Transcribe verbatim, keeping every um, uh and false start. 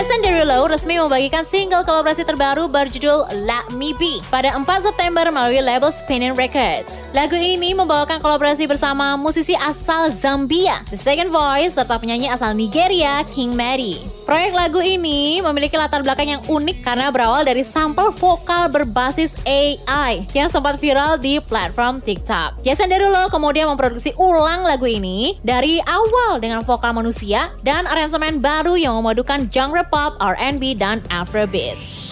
Jason Derulo resmi membagikan single kolaborasi terbaru berjudul Let Me Be pada empat September melalui label Spinnin' Records. Lagu ini membawakan kolaborasi bersama musisi asal Zambia, The Second Voice, serta penyanyi asal Nigeria, King Mary. Proyek lagu ini memiliki latar belakang yang unik karena berawal dari sampel vokal berbasis A I yang sempat viral di platform TikTok. Jason Derulo kemudian memproduksi ulang lagu ini dari awal dengan vokal manusia dan aransemen baru yang memadukan genre pop, R and B, dan Afrobeats.